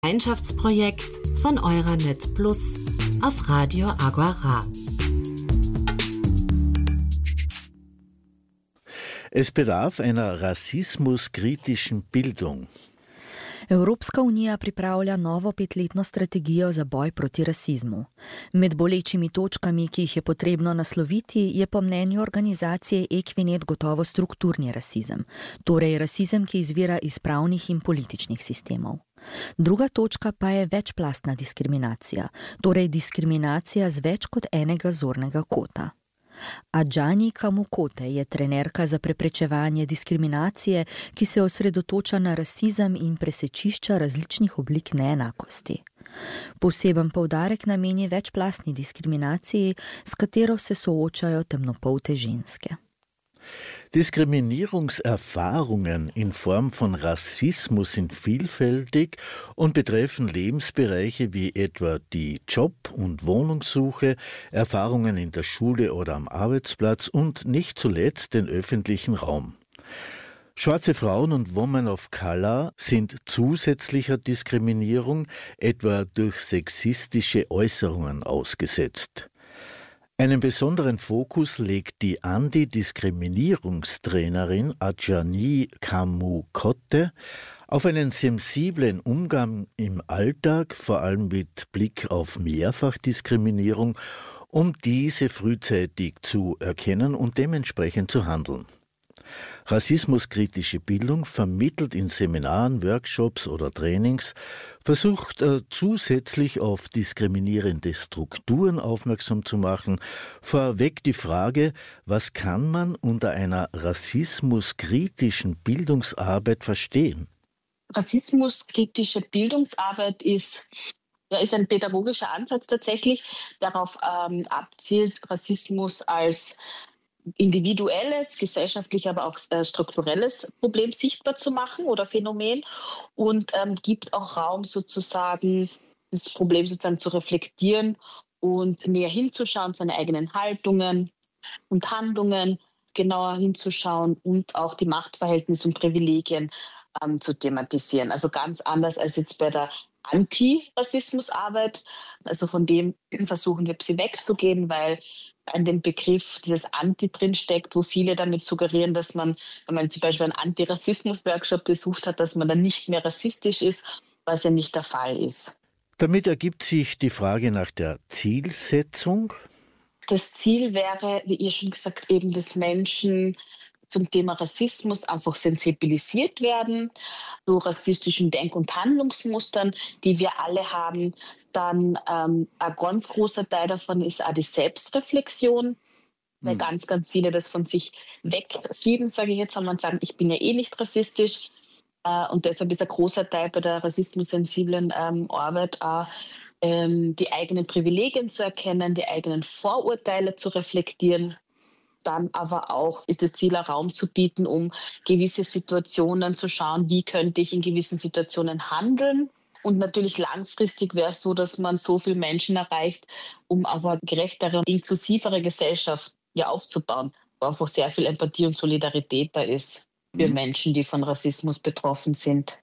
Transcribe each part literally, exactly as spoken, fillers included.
Gemeinschaftsprojekt von Euranet Plus auf Radio Agora. Es bedarf einer rasizmuskritischen Bildung. Evropska unija pripravlja novo petletno strategijo za boj proti rasizmu. Med bolečimi točkami, ki jih je potrebno nasloviti, je po mnenju organizacije Equinet gotovo strukturni rasizem, torej rasizem, ki izvira iz pravnih in političnih sistemov. Druga točka pa je večplastna diskriminacija, torej diskriminacija z več kot enega zornega kota. Adžani Kamukote je trenerka za preprečevanje diskriminacije, ki se osredotoča na rasizem in presečišča različnih oblik neenakosti. Poseben poudarek nameni večplastni diskriminaciji, s katero se soočajo temnopolte ženske. Diskriminierungserfahrungen in Form von Rassismus sind vielfältig und betreffen Lebensbereiche wie etwa die Job- und Wohnungssuche, Erfahrungen in der Schule oder am Arbeitsplatz und nicht zuletzt den öffentlichen Raum. Schwarze Frauen und Women of Color sind zusätzlicher Diskriminierung, etwa durch sexistische Äußerungen, ausgesetzt. Einen besonderen Fokus legt die Antidiskriminierungstrainerin Adjani Kamukote auf einen sensiblen Umgang im Alltag, vor allem mit Blick auf Mehrfachdiskriminierung, um diese frühzeitig zu erkennen und dementsprechend zu handeln. Rassismuskritische Bildung vermittelt in Seminaren, Workshops oder Trainings, versucht äh, zusätzlich auf diskriminierende Strukturen aufmerksam zu machen. Vorweg die Frage, was kann man unter einer rassismuskritischen Bildungsarbeit verstehen? Rassismuskritische Bildungsarbeit ist, ja, ist ein pädagogischer Ansatz tatsächlich, darauf ähm, abzielt, Rassismus als individuelles, gesellschaftlich, aber auch äh, strukturelles Problem sichtbar zu machen oder Phänomen und ähm, gibt auch Raum sozusagen, das Problem sozusagen zu reflektieren und näher hinzuschauen, seine eigenen Haltungen und Handlungen genauer hinzuschauen und auch die Machtverhältnisse und Privilegien ähm, zu thematisieren. Also ganz anders als jetzt bei der Anti-Rassismus-Arbeit. Also von dem versuchen wir, sie wegzugehen, weil an dem Begriff dieses Anti drinsteckt, wo viele damit suggerieren, dass man, wenn man zum Beispiel einen Antirassismus-Workshop besucht hat, dass man dann nicht mehr rassistisch ist, was ja nicht der Fall ist. Damit ergibt sich die Frage nach der Zielsetzung. Das Ziel wäre, wie ihr schon gesagt, eben, dass Menschen zum Thema Rassismus einfach sensibilisiert werden, zu rassistischen Denk- und Handlungsmustern, die wir alle haben. Dann ähm, ein ganz großer Teil davon ist auch die Selbstreflexion, weil hm. ganz, ganz viele das von sich wegschieben, sage ich jetzt, sondern sagen, ich bin ja eh nicht rassistisch. Äh, und deshalb ist ein großer Teil bei der rassismussensiblen ähm, Arbeit auch, ähm, die eigenen Privilegien zu erkennen, die eigenen Vorurteile zu reflektieren. Dann aber auch ist das Ziel, Raum zu bieten, um gewisse Situationen zu schauen, wie könnte ich in gewissen Situationen handeln. Und natürlich langfristig wäre es so, dass man so viele Menschen erreicht, um auf eine gerechtere und inklusivere Gesellschaft ja, aufzubauen, wo einfach sehr viel Empathie und Solidarität da ist für mhm. Menschen, die von Rassismus betroffen sind.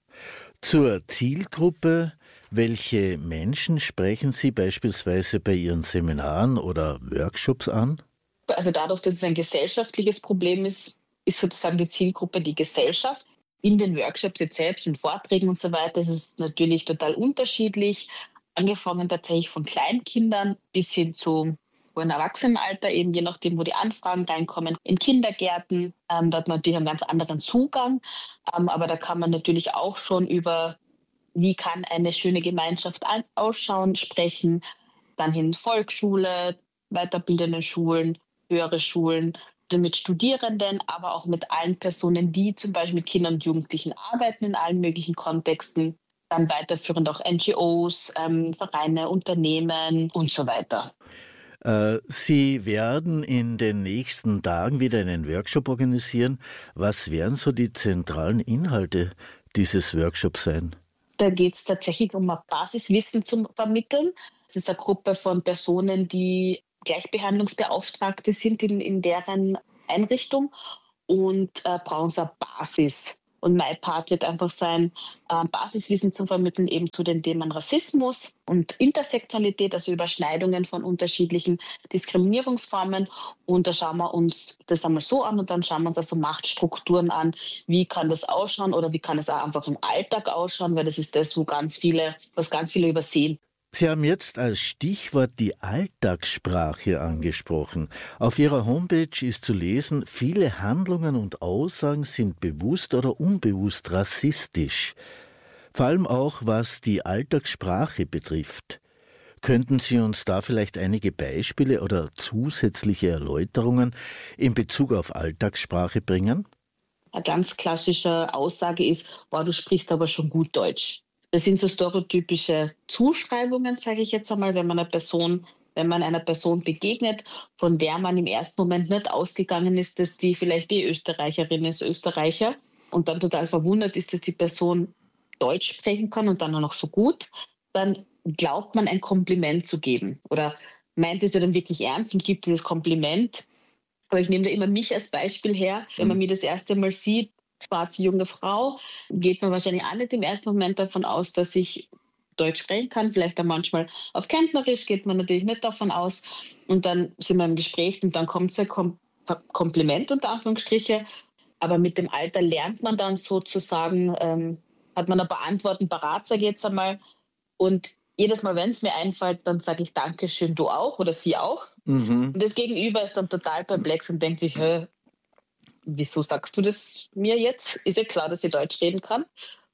Zur Zielgruppe. Welche Menschen sprechen Sie beispielsweise bei Ihren Seminaren oder Workshops an? Also dadurch, dass es ein gesellschaftliches Problem ist, ist sozusagen die Zielgruppe die Gesellschaft. In den Workshops jetzt selbst und Vorträgen und so weiter ist es natürlich total unterschiedlich. Angefangen tatsächlich von Kleinkindern bis hin zu hohen Erwachsenenalter, eben je nachdem, wo die Anfragen reinkommen. In Kindergärten, ähm, da hat man natürlich einen ganz anderen Zugang. Ähm, aber da kann man natürlich auch schon über, wie kann eine schöne Gemeinschaft an- ausschauen, sprechen. Dann hin Volksschule, weiterbildende Schulen, höhere Schulen, mit Studierenden, aber auch mit allen Personen, die zum Beispiel mit Kindern und Jugendlichen arbeiten in allen möglichen Kontexten. Dann weiterführend auch N G Os, ähm, Vereine, Unternehmen und so weiter. Äh, Sie werden in den nächsten Tagen wieder einen Workshop organisieren. Was werden so die zentralen Inhalte dieses Workshops sein? Da geht es tatsächlich um ein Basiswissen zu vermitteln. Es ist eine Gruppe von Personen, die Gleichbehandlungsbeauftragte sind in, in deren Einrichtung und äh, brauchen so eine Basis Und mein Part wird einfach sein, äh, Basiswissen zu vermitteln, eben zu den Themen Rassismus und Intersektionalität, also Überschneidungen von unterschiedlichen Diskriminierungsformen. Und da schauen wir uns das einmal so an und dann schauen wir uns also Machtstrukturen an. Wie kann das ausschauen oder wie kann es auch einfach im Alltag ausschauen, weil das ist das, wo ganz viele, was ganz viele übersehen. Sie haben jetzt als Stichwort die Alltagssprache angesprochen. Auf Ihrer Homepage ist zu lesen, viele Handlungen und Aussagen sind bewusst oder unbewusst rassistisch. Vor allem auch, was die Alltagssprache betrifft. Könnten Sie uns da vielleicht einige Beispiele oder zusätzliche Erläuterungen in Bezug auf Alltagssprache bringen? Eine ganz klassische Aussage ist, boah, du sprichst aber schon gut Deutsch. Das sind so stereotypische Zuschreibungen, sage ich jetzt einmal, wenn man einer Person, wenn man einer Person begegnet, von der man im ersten Moment nicht ausgegangen ist, dass die vielleicht die Österreicherin ist, Österreicher, und dann total verwundert ist, dass die Person Deutsch sprechen kann und dann auch noch so gut, dann glaubt man ein Kompliment zu geben oder meint es ja dann wirklich ernst und gibt dieses Kompliment. Aber ich nehme da immer mich als Beispiel her, wenn man mich das erste Mal sieht, schwarze junge Frau, geht man wahrscheinlich auch nicht im ersten Moment davon aus, dass ich Deutsch sprechen kann. Vielleicht auch manchmal auf Kärntnerisch geht man natürlich nicht davon aus. Und dann sind wir im Gespräch und dann kommt so ein Kom- Kompliment unter Anführungsstriche. Aber mit dem Alter lernt man dann sozusagen, ähm, hat man ein paar Antworten parat, sage ich jetzt einmal. Und jedes Mal, wenn es mir einfällt, dann sage ich Dankeschön, du auch oder sie auch. Mhm. Und das Gegenüber ist dann total perplex und denkt sich, hä, wieso sagst du das mir jetzt? Ist ja klar, dass ich Deutsch reden kann.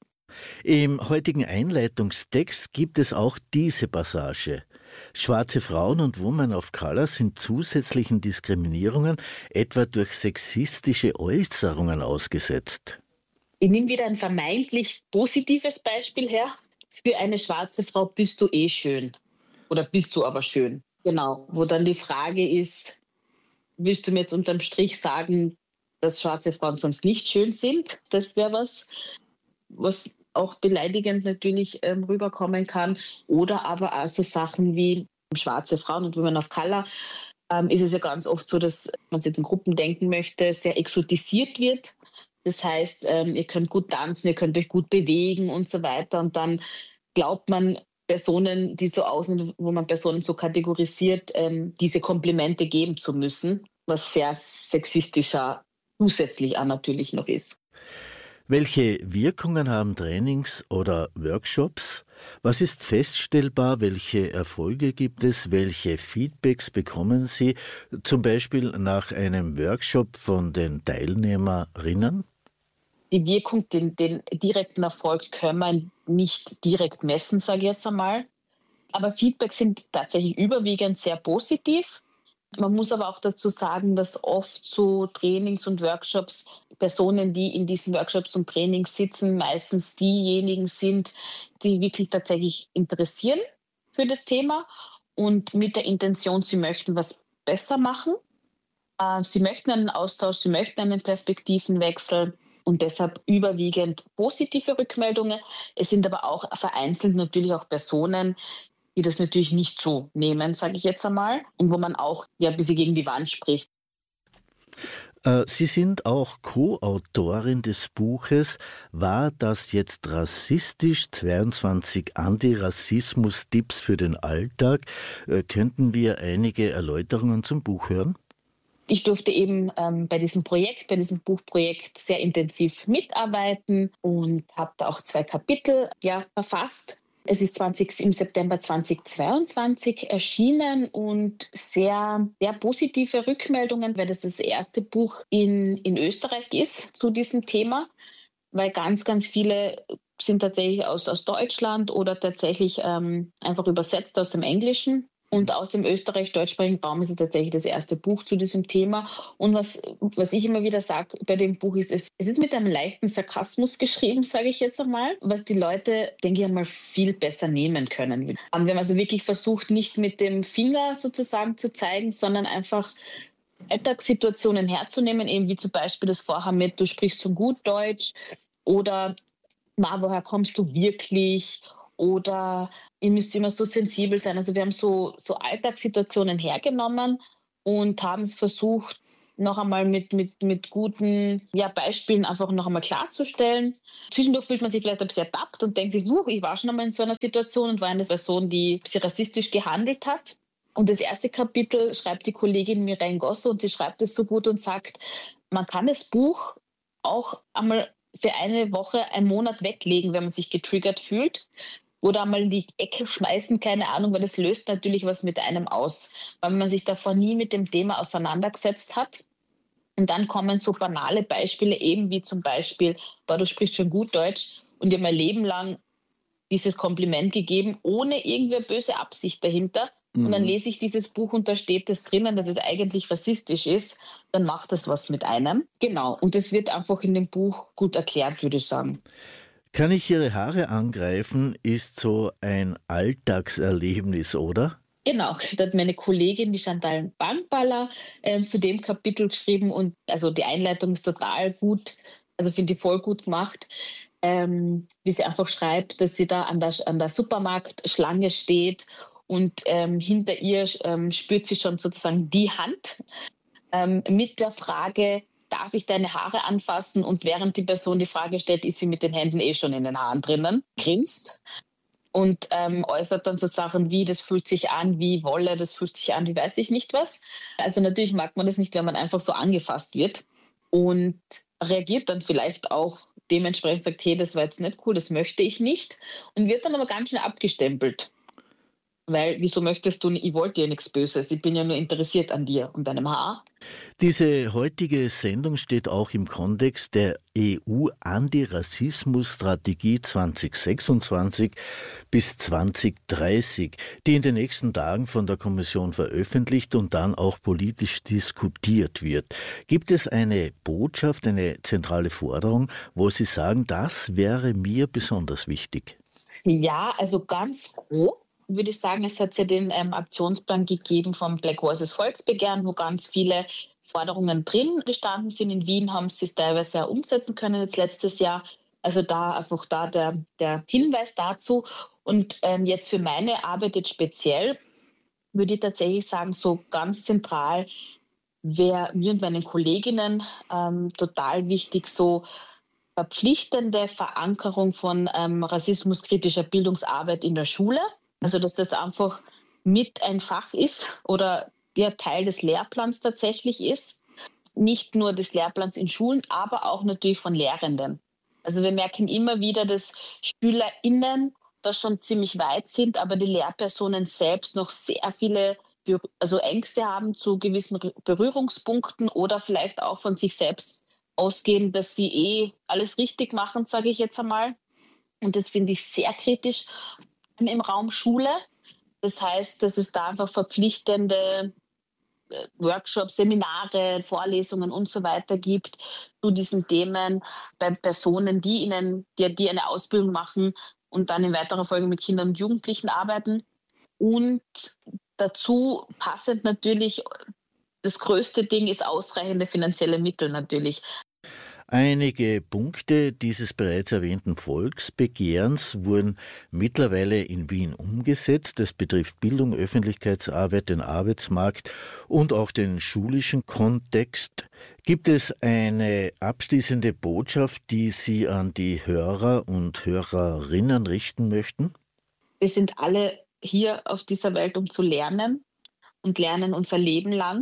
Im heutigen Einleitungstext gibt es auch diese Passage. Schwarze Frauen und Women of Color sind zusätzlichen Diskriminierungen, etwa durch sexistische Äußerungen, ausgesetzt. Ich nehme wieder ein vermeintlich positives Beispiel her. Für eine schwarze Frau bist du eh schön. Oder bist du aber schön. Genau. Wo dann die Frage ist, willst du mir jetzt unterm Strich sagen, dass schwarze Frauen sonst nicht schön sind? Das wäre was, was auch beleidigend natürlich ähm, rüberkommen kann. Oder aber auch so Sachen wie schwarze Frauen und Women of Color. Ähm, ist es ja ganz oft so, dass man jetzt in Gruppen denken möchte, sehr exotisiert wird. Das heißt, ähm, ihr könnt gut tanzen, ihr könnt euch gut bewegen und so weiter. Und dann glaubt man Personen, die so aussehen, wo man Personen so kategorisiert, ähm, diese Komplimente geben zu müssen, was sehr sexistischer zusätzlich auch natürlich noch ist. Welche Wirkungen haben Trainings oder Workshops? Was ist feststellbar? Welche Erfolge gibt es? Welche Feedbacks bekommen Sie zum Beispiel nach einem Workshop von den Teilnehmerinnen? Die Wirkung, den, den direkten Erfolg können wir nicht direkt messen, sage ich jetzt einmal. Aber Feedbacks sind tatsächlich überwiegend sehr positiv. Man muss aber auch dazu sagen, dass oft so Trainings und Workshops, Personen, die in diesen Workshops und Trainings sitzen, meistens diejenigen sind, die wirklich tatsächlich interessieren für das Thema und mit der Intention, sie möchten was besser machen. Sie möchten einen Austausch, sie möchten einen Perspektivenwechsel und deshalb überwiegend positive Rückmeldungen. Es sind aber auch vereinzelt natürlich auch Personen, die das natürlich nicht so nehmen, sage ich jetzt einmal, und wo man auch ja ein bisschen gegen die Wand spricht. Sie sind auch Co-Autorin des Buches War das jetzt rassistisch? zweiundzwanzig Antirassismus-Tipps für den Alltag. Könnten wir einige Erläuterungen zum Buch hören? Ich durfte eben ähm, bei diesem Projekt, bei diesem Buchprojekt sehr intensiv mitarbeiten und habe da auch zwei Kapitel ja, verfasst. Es ist zwanzig, im September zweitausendzweiundzwanzig erschienen und sehr, sehr positive Rückmeldungen, weil das das erste Buch in, in Österreich ist zu diesem Thema, weil ganz, ganz viele sind tatsächlich aus, aus Deutschland oder tatsächlich ähm, einfach übersetzt aus dem Englischen. Und aus dem österreich-deutschsprachigen Raum ist es tatsächlich das erste Buch zu diesem Thema. Und was, was ich immer wieder sage bei dem Buch ist, es, es ist mit einem leichten Sarkasmus geschrieben, sage ich jetzt einmal, was die Leute, denke ich einmal, viel besser nehmen können. Wir haben also wirklich versucht, nicht mit dem Finger sozusagen zu zeigen, sondern einfach Alltagssituationen herzunehmen, eben wie zum Beispiel das vorher mit, du sprichst so gut Deutsch oder na, woher kommst du wirklich? Oder ihr müsst immer so sensibel sein. Also wir haben so, so Alltagssituationen hergenommen und haben es versucht, noch einmal mit, mit, mit guten ja, Beispielen einfach noch einmal klarzustellen. Zwischendurch fühlt man sich vielleicht ein bisschen ertappt und denkt sich, uh, ich war schon einmal in so einer Situation und war eine Person, die ein bisschen rassistisch gehandelt hat. Und das erste Kapitel schreibt die Kollegin Mireille Gosso und sie schreibt es so gut und sagt, man kann das Buch auch einmal für eine Woche, einen Monat weglegen, wenn man sich getriggert fühlt. Oder einmal in die Ecke schmeißen, keine Ahnung, weil das löst natürlich was mit einem aus, weil man sich davor nie mit dem Thema auseinandergesetzt hat. Und dann kommen so banale Beispiele, eben wie zum Beispiel, boah, du sprichst schon gut Deutsch und dir mein Leben lang dieses Kompliment gegeben, ohne irgendeine böse Absicht dahinter. Mhm. Und dann lese ich dieses Buch und da steht es drinnen, dass es eigentlich rassistisch ist. Dann macht das was mit einem. Genau, und das wird einfach in dem Buch gut erklärt, würde ich sagen. Kann ich Ihre Haare angreifen, ist so ein Alltagserlebnis, oder? Genau, da hat meine Kollegin, die Chantal Bankballer, äh, zu dem Kapitel geschrieben und also die Einleitung ist total gut, also finde ich voll gut gemacht, ähm, wie sie einfach schreibt, dass sie da an der, an der Supermarktschlange steht und ähm, hinter ihr ähm, spürt sie schon sozusagen die Hand ähm, mit der Frage, darf ich deine Haare anfassen? Und während die Person die Frage stellt, ist sie mit den Händen eh schon in den Haaren drinnen, grinst und ähm, äußert dann so Sachen wie, das fühlt sich an wie Wolle, das fühlt sich an wie weiß ich nicht was. Also natürlich mag man das nicht, wenn man einfach so angefasst wird und reagiert dann vielleicht auch dementsprechend, sagt, hey, das war jetzt nicht cool, das möchte ich nicht und wird dann aber ganz schnell abgestempelt. Weil, wieso möchtest du, ich wollte dir nichts Böses, ich bin ja nur interessiert an dir und deinem Haar. Diese heutige Sendung steht auch im Kontext der E U-Antirassismus-Strategie zwanzig sechsundzwanzig bis zwanzig dreißig, die in den nächsten Tagen von der Kommission veröffentlicht und dann auch politisch diskutiert wird. Gibt es eine Botschaft, eine zentrale Forderung, wo Sie sagen, das wäre mir besonders wichtig? Ja, also ganz grob würde ich sagen, es hat ja den ähm, Aktionsplan gegeben vom Black Voices Volksbegehren, wo ganz viele Forderungen drin gestanden sind. In Wien haben sie es teilweise auch umsetzen können jetzt letztes Jahr. Also da einfach da der, der Hinweis dazu. Und ähm, jetzt für meine Arbeit jetzt speziell würde ich tatsächlich sagen, so ganz zentral wäre mir und meinen Kolleginnen ähm, total wichtig, so verpflichtende Verankerung von ähm, rassismuskritischer Bildungsarbeit in der Schule. Also dass das einfach mit ein Fach ist oder ja, Teil des Lehrplans tatsächlich ist. Nicht nur des Lehrplans in Schulen, aber auch natürlich von Lehrenden. Also wir merken immer wieder, dass SchülerInnen da schon ziemlich weit sind, aber die Lehrpersonen selbst noch sehr viele also Ängste haben zu gewissen Berührungspunkten oder vielleicht auch von sich selbst ausgehen, dass sie eh alles richtig machen, sage ich jetzt einmal. Und das finde ich sehr kritisch im Raum Schule. Das heißt, dass es da einfach verpflichtende Workshops, Seminare, Vorlesungen und so weiter gibt zu diesen Themen bei Personen, die ihnen, die, die eine Ausbildung machen und dann in weiterer Folge mit Kindern und Jugendlichen arbeiten. Und dazu passend natürlich, das größte Ding ist ausreichende finanzielle Mittel natürlich. Einige Punkte dieses bereits erwähnten Volksbegehrens wurden mittlerweile in Wien umgesetzt. Das betrifft Bildung, Öffentlichkeitsarbeit, den Arbeitsmarkt und auch den schulischen Kontext. Gibt es eine abschließende Botschaft, die Sie an die Hörer und Hörerinnen richten möchten? Wir sind alle hier auf dieser Welt, um zu lernen und lernen unser Leben lang.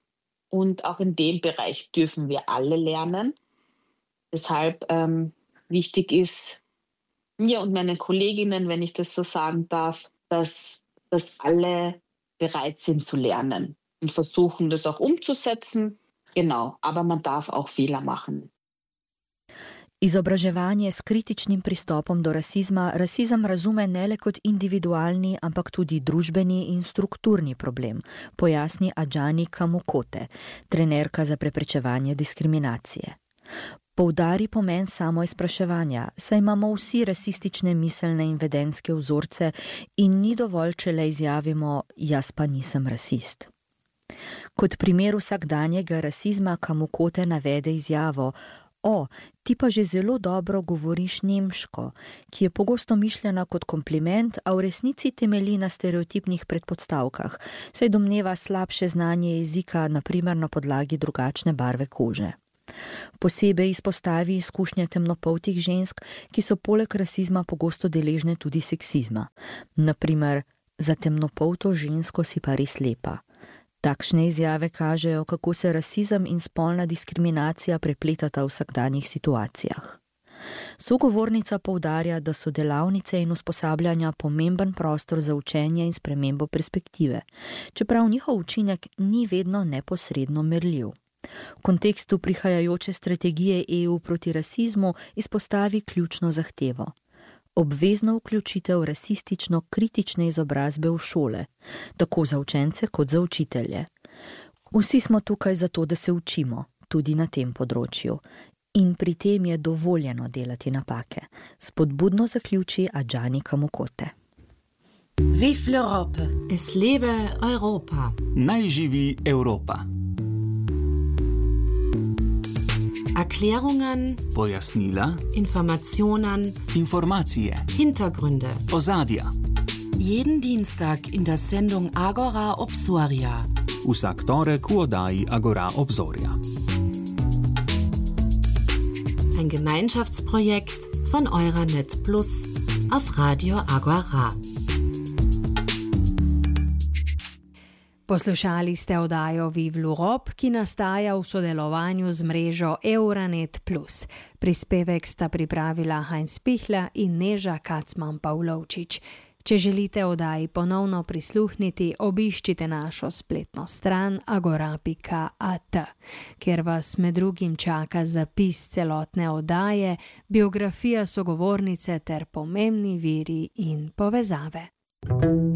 Und auch in dem Bereich dürfen wir alle lernen. Deshalb ähm, wichtig ist mir und meinen Kolleginnen, wenn ich das so sagen darf, dass, dass alle bereit sind zu lernen und versuchen, das auch umzusetzen. Genau, aber man darf auch Fehler machen. Izobraževanje s kritičnim pristopom do rasizma rasizem razume ne le kot individualni, ampak tudi družbeni in strukturni problem, pojasni Adjani Kamukote, trenerka za preprečevanje diskriminacije. Poudari pomen samoizpraševanja, saj imamo vsi rasistične miselne in vedenjske vzorce in ni dovolj, če le izjavimo, jaz pa nisem rasist. Kot primer vsakdanjega rasizma Kamukote navede izjavo, O, ti pa že zelo dobro govoriš nemško, ki je pogosto mišljena kot kompliment, a v resnici temelji na stereotipnih predpostavkah, saj domneva slabše znanje jezika, na primer na podlagi drugačne barve kože. Posebej izpostavi izkušnje temnopoltih žensk, ki so poleg rasizma pogosto deležne tudi seksizma. Na primer, za temnopolto žensko si pa res lepa. Takšne izjave kažejo, kako se rasizem in spolna diskriminacija prepletata v vsakdanjih situacijah. Sogovornica poudarja, da so delavnice in usposabljanja pomemben prostor za učenje in spremembo perspektive, čeprav njihov učinek ni vedno neposredno merljiv. V kontekstu prihajajoče strategije E U proti rasizmu izpostavi ključno zahtevo. Obvezno vključitev rasistično-kritične izobrazbe v šole, tako za učence kot za učitelje. Vsi smo tukaj zato, da se učimo, tudi na tem področju. In pri tem je dovoljeno delati napake. Spodbudno zaključi Adjani Kamukote. Vive l'Europe! Es lebe Europa! Naj živi Evropa! Erklärungen, Pojasnila, Informationen, Informacije, Hintergründe. Ozadja. Jeden Dienstag in der Sendung Agora Obsoria. Vsak torek v oddaji Agora Obzorja. Ein Gemeinschaftsprojekt von Euranet Plus auf Radio Agora. Poslušali ste oddajo Vive l'Europe, ki nastaja v sodelovanju z mrežo Euranet plus. Prispevek sta pripravila Heinz Pichler in Neža Kacman-Pavlovčič. Če želite oddaji ponovno prisluhniti, obiščite našo spletno stran agora pika a t, kjer vas med drugim čaka zapis celotne oddaje, biografija sogovornice ter pomembni viri in povezave.